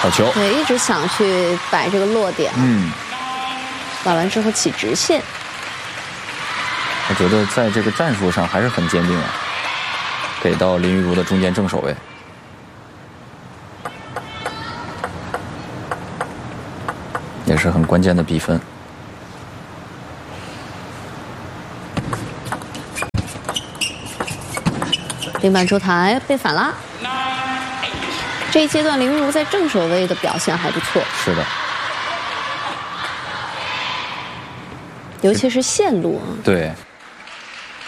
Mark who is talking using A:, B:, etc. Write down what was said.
A: 好球。
B: 对，一直想去摆这个落点。摆完之后起直线。
A: 我觉得在这个战术上还是很坚定啊，给到林昱儒的中间正手位。也是很关键的比分。
B: 另板出台被反拉。这一阶段林昱儒在正手位的表现还不错。
A: 是的。
B: 尤其是线路啊。
A: 对。